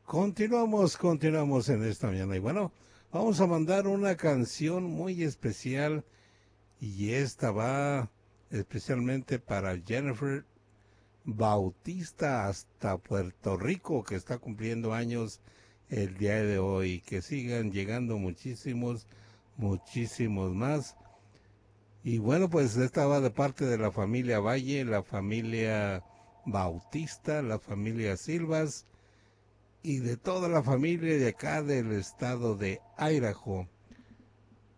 Continuamos en esta mañana. Y bueno, vamos a mandar una canción muy especial. Y esta va especialmente para Jennifer Bautista hasta Puerto Rico, que está cumpliendo años el día de hoy. Que sigan llegando muchísimos más. Y bueno, pues esta va de parte de la familia Valle, la familia Bautista, la familia Silvas y de toda la familia de acá del estado de Idaho.